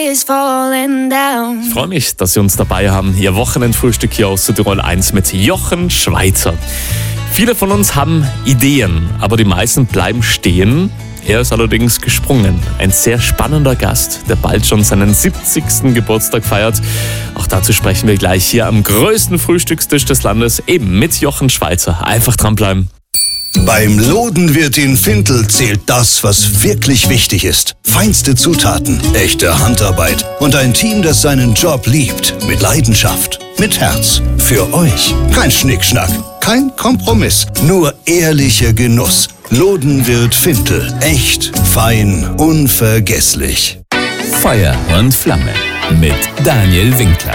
is falling down. Ich freue mich, dass Sie uns dabei haben. Ihr Wochenendfrühstück hier aus Südtirol 1 mit Jochen Schweizer. Viele von uns haben Ideen, aber die meisten bleiben stehen. Er ist allerdings gesprungen. Ein sehr spannender Gast, der bald schon seinen 70. Geburtstag feiert. Auch dazu sprechen wir gleich hier am größten Frühstückstisch des Landes, eben mit Jochen Schweizer. Einfach dranbleiben. Beim Lodenwirt in Vintel zählt das, was wirklich wichtig ist. Feinste Zutaten, echte Handarbeit und ein Team, das seinen Job liebt. Mit Leidenschaft, mit Herz. Für euch. Kein Schnickschnack, kein Kompromiss. Nur ehrlicher Genuss. Lodenwirt Vintel. Echt, fein, unvergesslich. Feuer und Flamme mit Daniel Winkler.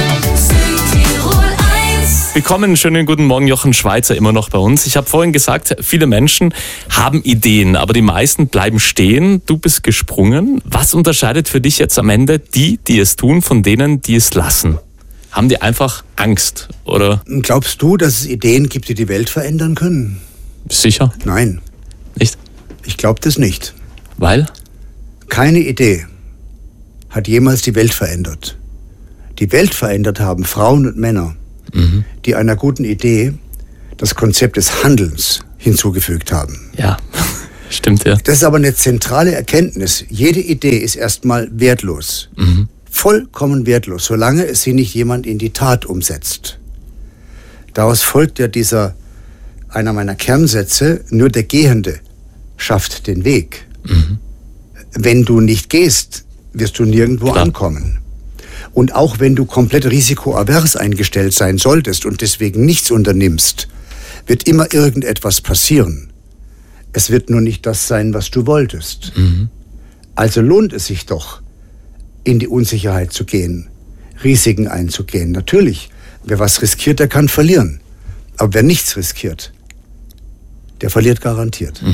Willkommen, schönen guten Morgen, Jochen Schweizer immer noch bei uns. Ich habe vorhin gesagt, viele Menschen haben Ideen, aber die meisten bleiben stehen. Du bist gesprungen. Was unterscheidet für dich jetzt am Ende die es tun, von denen, die es lassen? Haben die einfach Angst, oder? Glaubst du, dass es Ideen gibt, die die Welt verändern können? Sicher? Nein. Nicht? Ich glaube das nicht. Weil? Keine Idee hat jemals die Welt verändert. Die Welt verändert haben Frauen und Männer, die einer guten Idee das Konzept des Handelns hinzugefügt haben. Ja, stimmt, ja. Das ist aber eine zentrale Erkenntnis. Jede Idee ist erstmal wertlos. Vollkommen wertlos, solange es sie nicht jemand in die Tat umsetzt. Daraus folgt ja einer meiner Kernsätze, nur der Gehende schafft den Weg. Wenn du nicht gehst, wirst du nirgendwo ankommen. Und auch wenn du komplett risikoavers eingestellt sein solltest und deswegen nichts unternimmst, wird immer irgendetwas passieren. Es wird nur nicht das sein, was du wolltest. Also lohnt es sich doch, in die Unsicherheit zu gehen, Risiken einzugehen. Natürlich, wer was riskiert, der kann verlieren. Aber wer nichts riskiert, der verliert garantiert.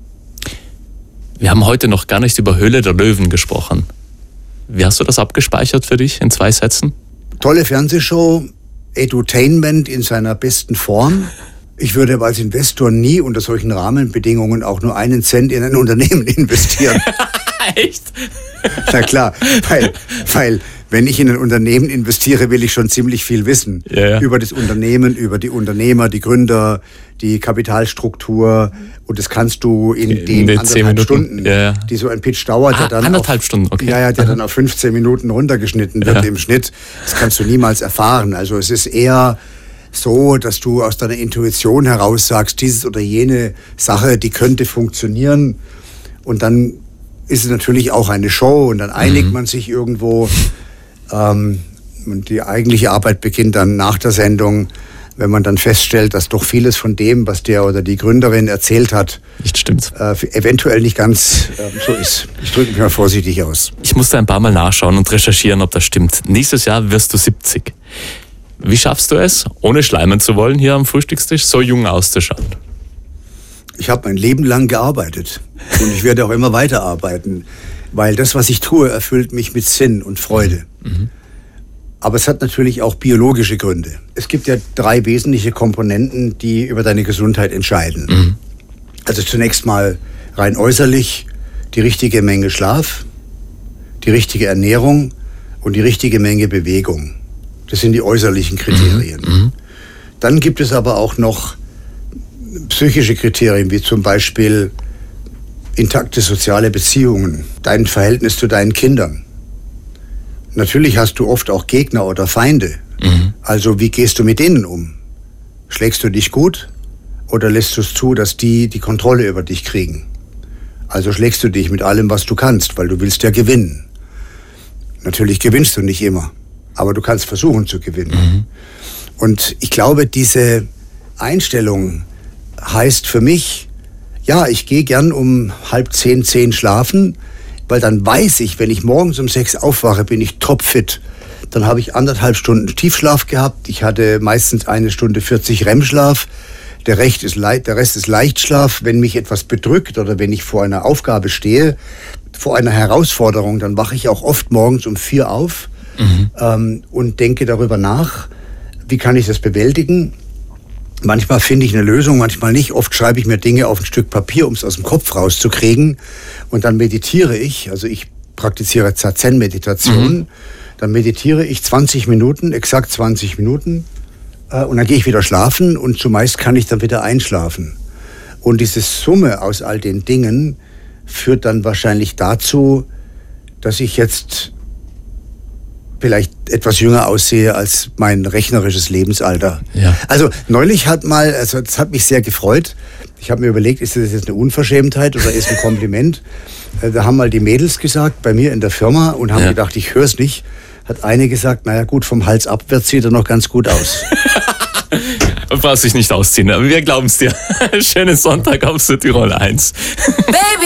Wir haben heute noch gar nicht über Höhle der Löwen gesprochen. Wie hast du das abgespeichert für dich in 2 Sätzen? Tolle Fernsehshow, Edutainment in seiner besten Form. Ich würde aber als Investor nie unter solchen Rahmenbedingungen auch nur 1 Cent in ein Unternehmen investieren. Echt? Na klar, weil wenn ich in ein Unternehmen investiere, will ich schon ziemlich viel wissen. Ja. Über das Unternehmen, über die Unternehmer, die Gründer, die Kapitalstruktur. Und das kannst du in den 1,5 Stunden, die so ein Pitch dauert, der dann 1,5 Stunden, okay. der dann auf 15 Minuten runtergeschnitten wird im Schnitt. Das kannst du niemals erfahren. Also es ist eher so, dass du aus deiner Intuition heraus sagst, dieses oder jene Sache, die könnte funktionieren. Und dann ist es natürlich auch eine Show und dann einigt man sich irgendwo. Und die eigentliche Arbeit beginnt dann nach der Sendung, wenn man dann feststellt, dass doch vieles von dem, was der oder die Gründerin erzählt hat, nicht stimmt. Eventuell nicht ganz so ist. Ich drücke mich mal vorsichtig aus. Ich musste ein paar Mal nachschauen und recherchieren, ob das stimmt. Nächstes Jahr wirst du 70. Wie schaffst du es, ohne schleimen zu wollen, hier am Frühstückstisch so jung auszuschauen? Ich habe mein Leben lang gearbeitet und ich werde auch immer weiter arbeiten, weil das, was ich tue, erfüllt mich mit Sinn und Freude. Aber es hat natürlich auch biologische Gründe. Es gibt ja 3 wesentliche Komponenten, die über deine Gesundheit entscheiden. Also zunächst mal rein äußerlich die richtige Menge Schlaf, die richtige Ernährung und die richtige Menge Bewegung. Das sind die äußerlichen Kriterien. Dann gibt es aber auch noch psychische Kriterien, wie zum Beispiel intakte soziale Beziehungen, dein Verhältnis zu deinen Kindern. Natürlich hast du oft auch Gegner oder Feinde. Also wie gehst du mit denen um? Schlägst du dich gut oder lässt du es zu, dass die Kontrolle über dich kriegen? Also schlägst du dich mit allem, was du kannst, weil du willst ja gewinnen. Natürlich gewinnst du nicht immer, aber du kannst versuchen zu gewinnen. Und ich glaube, diese Einstellung heißt für mich, ja, ich gehe gern um 9:30, 10 schlafen, weil dann weiß ich, wenn ich morgens um 6 aufwache, bin ich topfit. Dann habe ich 1,5 Stunden Tiefschlaf gehabt. Ich hatte meistens 1 Stunde 40 REM-Schlaf. Der Rest ist Leichtschlaf. Wenn mich etwas bedrückt oder wenn ich vor einer Aufgabe stehe, vor einer Herausforderung, dann wache ich auch oft morgens um 4 auf und denke darüber nach, wie kann ich das bewältigen. Manchmal finde ich eine Lösung, manchmal nicht. Oft schreibe ich mir Dinge auf ein Stück Papier, um es aus dem Kopf rauszukriegen. Und dann meditiere ich. Also ich praktiziere Zazen-Meditation. Dann meditiere ich 20 Minuten, exakt 20 Minuten. Und dann gehe ich wieder schlafen und zumeist kann ich dann wieder einschlafen. Und diese Summe aus all den Dingen führt dann wahrscheinlich dazu, dass ich jetzt vielleicht etwas jünger aussehe als mein rechnerisches Lebensalter. Ja. Also neulich das hat mich sehr gefreut. Ich habe mir überlegt, ist das jetzt eine Unverschämtheit oder ist ein Kompliment? Da haben mal die Mädels gesagt, bei mir in der Firma, und haben gedacht, ich höre es nicht. Hat eine gesagt, naja gut, vom Hals abwärts sieht er noch ganz gut aus. Du brauchst dich nicht ausziehen, aber wir glauben es dir. Schönen Sonntag auf Südtirol 1. Baby.